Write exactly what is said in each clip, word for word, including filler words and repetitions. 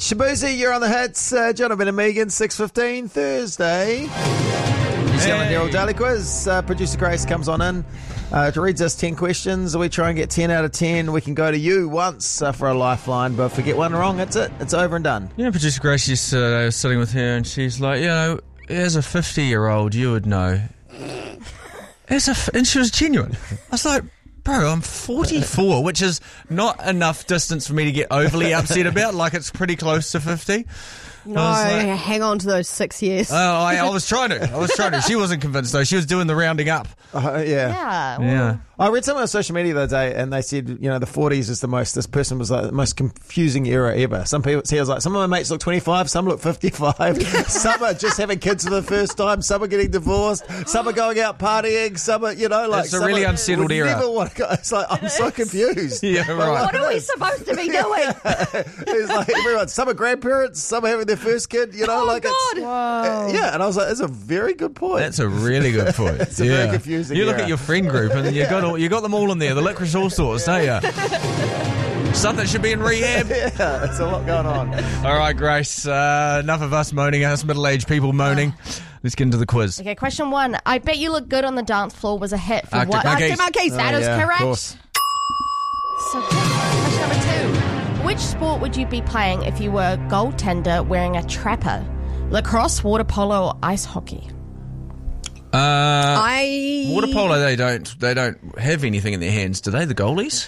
Shabuzi, you're on the hits. Uh, Jonathan and Megan, six fifteen, Thursday. New Zealand Herald Daily Quiz. Uh, Producer Grace comes on in. Uh, reads us ten questions. We try and get ten out of ten. We can go to you once uh, for a lifeline, but if we get one wrong, that's it. It's over and done. You know, Producer Grace, yesterday I was sitting with her and she's like, you know, as a fifty-year-old, you would know. As a f- and she was genuine. I was like, bro, I'm forty-four, which is not enough distance for me to get overly upset about. Like, it's pretty close to fifty. No, like, hang on to those six years. Oh, I, I was trying to. I was trying to. She wasn't convinced, though. She was doing the rounding up. Uh, yeah. Yeah. Well, Yeah. I read something on social media the other day, and they said, you know, the forties is the most, this person was like the most confusing era ever. Some people, see, I was like, some of my mates look twenty-five, some look fifty-five, some are just having kids for the first time, some are getting divorced, some are going out partying, some are, you know, like. It's a some really are, unsettled would era. Never want to go. It's like, I'm so confused. Yeah, right. What are we supposed to be doing? It's like everyone, some are grandparents, some are having their first kid, you know, Oh, like God. it's. Whoa. Yeah, and I was like, that's a very good point. That's a really good point. It's a very confusing You look era. at your friend group and you got all, you got them all in there, the licorice all sorts, don't you? Stuff that should be in rehab. Yeah, there's a lot going on. All right, Grace. Uh, enough of us moaning, us middle-aged people moaning. Let's get into the quiz. Okay, question one. I bet you look good on the dance floor was a hit for Arctic what? Monkeys. Arctic Monkeys. That Oh, is yeah, of correct. course. So, question number two. Which sport would you be playing if you were a goaltender wearing a trapper? Lacrosse, water polo, or ice hockey? Uh, I water polo, they don't they don't have anything in their hands, do they? The goalies.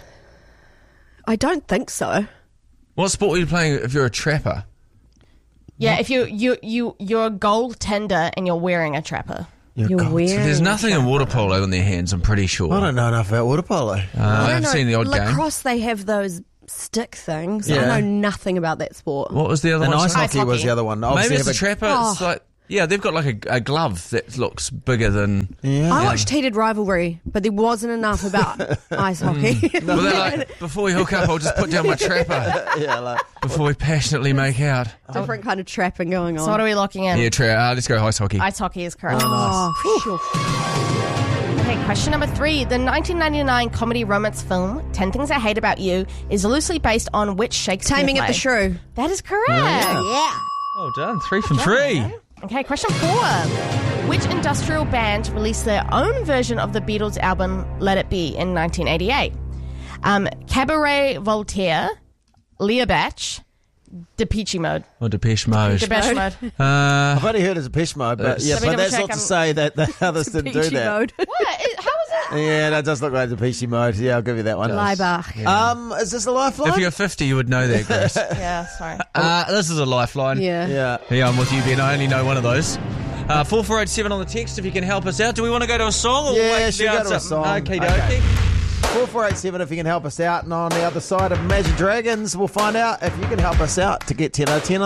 I don't think so. What sport are you playing if you're a trapper? Yeah, if you you you you're a goaltender and you're wearing a trapper. You're wearing. There's nothing in water polo in their hands, I'm pretty sure. I don't know enough about water polo. Uh, I don't I've know. seen the odd game. Lacrosse, they have those stick things. Yeah. I know nothing about that sport. What was the other And one? ice sorry? hockey was the other one. Maybe Obviously it's a have trapper. It's Oh. like, yeah, they've got like a, a glove that looks bigger than. Yeah. I watched Heated Rivalry, but there wasn't enough about ice hockey. Well, they're like, before we hook up, I'll just put down my trapper yeah, like, before we passionately make out. Different kind of trapping going on. So what are we locking in? Yeah, tra- uh, let's go ice hockey. Ice hockey is correct. Oh, phew. Okay, question number three. The nineteen ninety-nine comedy romance film ten Things I Hate About You is loosely based on which Shakespeare Taming play? of the Shrew. That is correct. Yeah. Well done, three from three. Okay, question four. Which industrial band released their own version of the Beatles album Let It Be in nineteen eighty-eight? Um, Cabaret Voltaire, Leobatch, Depeche Mode. Or Depeche Mode. Depeche Mode. Uh, I've only heard as a Depeche Mode, but Let's- yeah, Let me but double that's check, not to I'm- say that the others didn't do Peachy that. mode. What? Is- How is it? Yeah, that does look like Depeche Mode. Yeah, I'll give you that one. Leibach. Um, is this a lifeline? if you're fifty, you would know that, Grace. Yeah, sorry. uh, this is a lifeline. Yeah. yeah. Yeah, I'm with you, Ben. I only know one of those. Uh, four four eight seven on the text if you can help us out. Do we want to go to a song? Or Yeah, wait should the go to a answer? song. Okay, Okay. dokie. four four eight seven if you can help us out. And on the other side of Imagine Dragons, we'll find out if you can help us out to get ten out of ten on